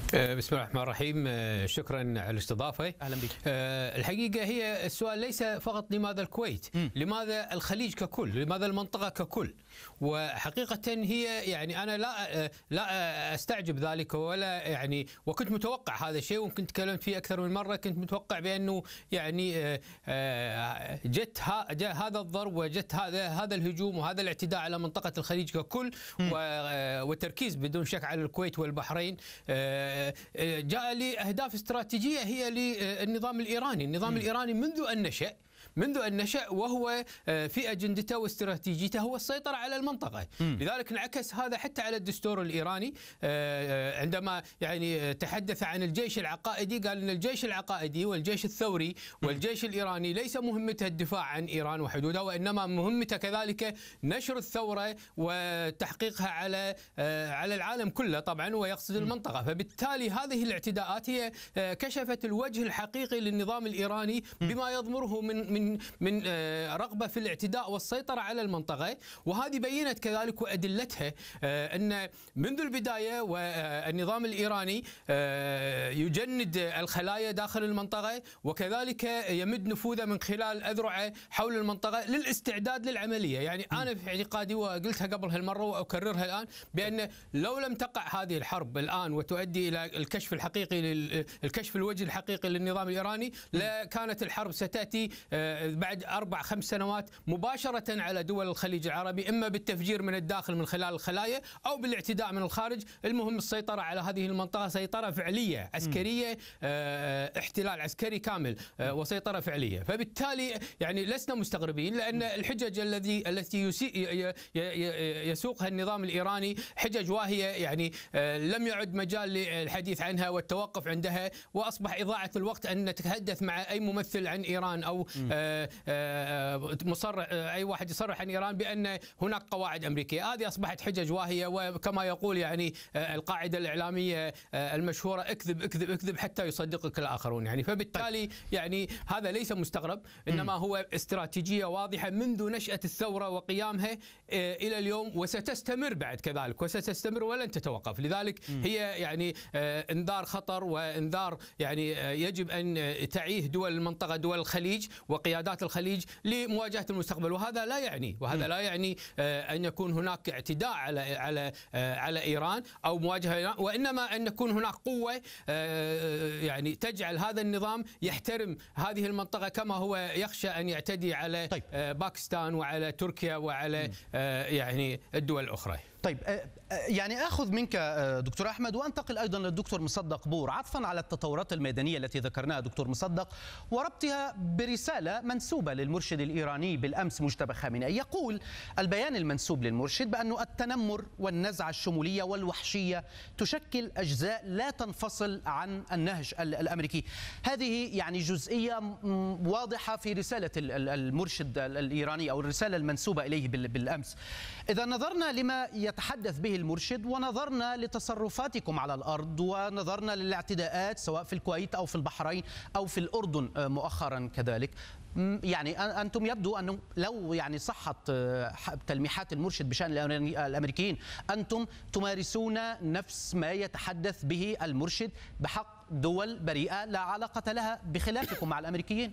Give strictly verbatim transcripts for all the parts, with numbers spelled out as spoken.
بسم الله الرحمن الرحيم. شكرا على الاستضافه. اهلا بك. الحقيقه هي السؤال ليس فقط لماذا الكويت، م. لماذا الخليج ككل، لماذا المنطقه ككل. وحقيقه هي يعني انا لا لا استعجب ذلك ولا يعني، وكنت متوقع هذا الشيء، وكنت تكلمت فيه اكثر من مره. كنت متوقع بانه يعني جت هذا الضرب وجت هذا هذا الهجوم وهذا الاعتداء على منطقه الخليج ككل، والتركيز بدون شك على الكويت والبحرين جاء لأهداف استراتيجية هي للنظام الإيراني. النظام م. الإيراني منذ أن نشأ منذ أن نشأ وهو في أجندته واستراتيجيته هو السيطرة على المنطقة. م. لذلك انعكس هذا حتى على الدستور الإيراني، عندما يعني تحدث عن الجيش العقائدي، قال أن الجيش العقائدي والجيش الثوري والجيش الإيراني ليس مهمته الدفاع عن إيران وحدودها، وإنما مهمته كذلك نشر الثورة وتحقيقها على على العالم كله طبعا، ويقصد المنطقة. فبالتالي هذه الاعتداءات هي كشفت الوجه الحقيقي للنظام الإيراني بما يضمره من من من رغبة في الاعتداء والسيطرة على المنطقة. وهذه بينت كذلك وأدلتها أن منذ البداية والنظام الإيراني يجند الخلايا داخل المنطقة، وكذلك يمد نفوذه من خلال أذرعه حول المنطقة للاستعداد للعملية. يعني أنا في اعتقادي، وقلتها قبل هالمرة وأكررها الآن، بأن لو لم تقع هذه الحرب الآن وتؤدي إلى الكشف الحقيقي الكشف الوجه الحقيقي للنظام الإيراني، لكانت الحرب ستأتي بعد أربع خمس سنوات مباشرة على دول الخليج العربي، إما بالتفجير من الداخل من خلال الخلايا أو بالاعتداء من الخارج. المهم السيطرة على هذه المنطقة سيطرة فعلية عسكرية، احتلال عسكري كامل وسيطرة فعلية. فبالتالي يعني لسنا مستغربين، لأن الحجج الذي التي يسوقها النظام الإيراني حجج واهية، يعني لم يعد مجال للحديث عنها والتوقف عندها، وأصبح إضاعة الوقت أن نتحدث مع أي ممثل عن إيران أو آآ آآ مصرح أي واحد يصرح عن إيران بأن هناك قواعد أمريكية. هذه أصبحت حجج واهية، وكما يقول يعني القاعدة الإعلامية المشهورة: اكذب اكذب اكذب حتى يصدقك الآخرون. يعني فبالتالي يعني هذا ليس مستغرب، إنما هو استراتيجية واضحة منذ نشأة الثورة وقيامها إلى اليوم، وستستمر بعد كذلك، وستستمر ولن تتوقف. لذلك هي يعني انذار خطر وانذار يعني يجب أن تعيه دول المنطقة، دول الخليج وقيادات الخليج لمواجهة المستقبل. وهذا لا يعني وهذا لا يعني أن يكون هناك اعتداء على على على إيران أو مواجهة إيران، وإنما أن يكون هناك قوة يعني تجعل هذا النظام يحترم هذه المنطقة كما هو يخشى أن يعتدي على طيب. باكستان وعلى تركيا وعلى يعني الدول الأخرى. طيب يعني أخذ منك دكتور أحمد وأنتقل أيضا للدكتور مصدق بور، عطفا على التطورات الميدانية التي ذكرناها دكتور مصدق، وربطها برسالة منسوبة للمرشد الإيراني بالأمس مجتبى خامنئي. يقول البيان المنسوب للمرشد بأن التنمر والنزعة الشمولية والوحشية تشكل أجزاء لا تنفصل عن النهج الأمريكي. هذه يعني جزئية واضحة في رسالة المرشد الإيراني أو الرسالة المنسوبة إليه بالأمس. إذا نظرنا لما يتحدث به المرشد ونظرنا لتصرفاتكم على الأرض ونظرنا للاعتداءات سواء في الكويت أو في البحرين أو في الأردن مؤخرا كذلك، يعني أنتم يبدو أنه لو يعني صحت تلميحات المرشد بشأن الأمريكيين أنتم تمارسون نفس ما يتحدث به المرشد بحق دول بريئة لا علاقة لها بخلافكم مع الأمريكيين.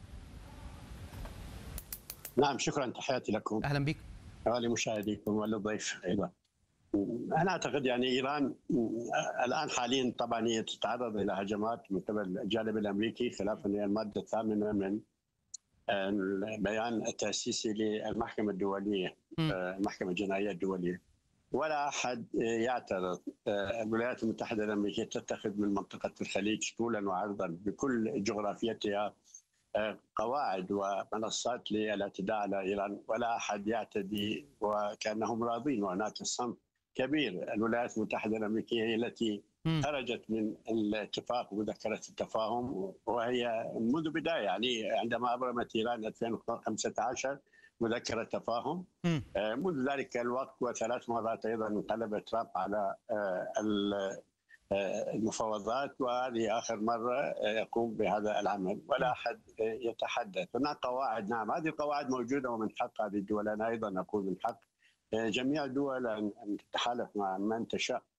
نعم، شكرا، تحياتي لكم. أهلا بك. ولمشاهديكم وللضيف ايضا. انا اعتقد يعني ايران الان حاليا طبعا هي تتعرض الى هجمات من قبل الجانب الامريكي، خلافا للماده الثامنه من البيان التاسيسي للمحكمه الدوليه، المحكمه الجنائيه الدوليه. ولا احد يعترض. الولايات المتحده الامريكيه تتخذ من منطقه الخليج طولا وعرضا بكل جغرافيتها قواعد ومنصات للاعتداء على إيران، ولا أحد يعتدي وكأنهم راضين. وهناك صمت كبير. الولايات المتحدة الأمريكية هي التي خرجت من الاتفاق ومذكرة التفاهم، وهي منذ بداية يعني عندما أبرمت إيران ألفين وخمسة عشر مذكرة تفاهم. منذ ذلك الوقت وثلاث مرات أيضا انقلب ترامب على المفاوضات، وهذه آخر مرة يقوم بهذا العمل ولا أحد يتحدث. هناك قواعد، نعم، هذه القواعد موجودة ومن حق هذه الدول، أنا أيضا أقول من حق جميع الدول أن تتحالف مع من تشاء